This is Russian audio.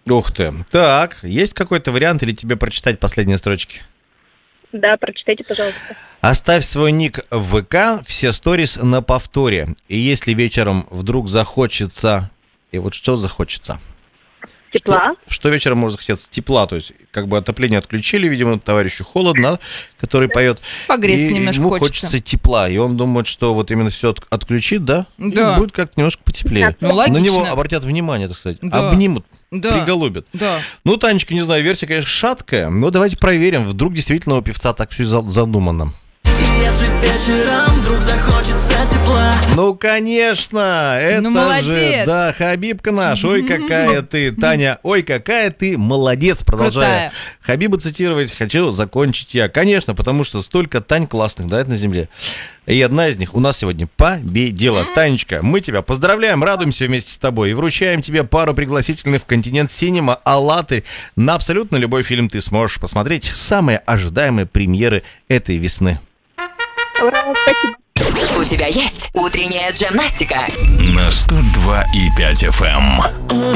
Ух ты. Так, есть какой-то вариант или тебе прочитать последние строчки? Да, прочитайте, пожалуйста. Оставь свой ник в ВК, все сторис на повторе. И если вечером вдруг захочется... И вот что захочется? Тепла? Что вечером может захотеться? Тепла, то есть как бы отопление отключили, видимо, товарищу холодно, который поет. Погреться и немножко ему хочется тепла, и он думает, что вот именно все отключит, да? Да. И будет как-то немножко потеплее. Ну, логично. На него обратят внимание, так сказать, Да. обнимут, Да. приголубят. Да. Ну, Танечка, не знаю, версия, конечно, шаткая, но давайте проверим, вдруг действительно у певца так все задумано. Если вечером вдруг захочется тепла. Ну, конечно, это Ну, же, молодец. да, Хабибка наш, ой, какая ты, Таня, ой, какая ты молодец, продолжая Крутая. Хабиба цитировать, хочу закончить я, конечно, потому что столько Тань классных, да, это на земле, и одна из них у нас сегодня победила. Танечка, мы тебя поздравляем, радуемся вместе с тобой и вручаем тебе пару пригласительных в Континент Синема «АЛЛАТРА» на абсолютно любой фильм ты сможешь посмотреть, самые ожидаемые премьеры этой весны. Ура, спасибо. У тебя есть утренняя джемнастика. На 102,5 FM.